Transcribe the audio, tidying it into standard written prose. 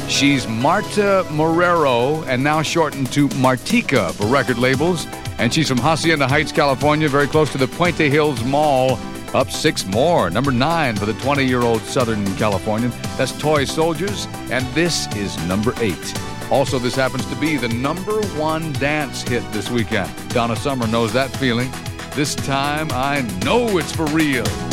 She's Marta Marrero, and now shortened to Martika for record labels. And she's from Hacienda Heights, California, very close to the Puente Hills Mall. Up 6 more. Number 9 for the 20-year-old Southern Californian. That's Toy Soldiers, and this is number 8. Also, this happens to be the number 1 dance hit this weekend. Donna Summer knows that feeling. This time, I know it's for real.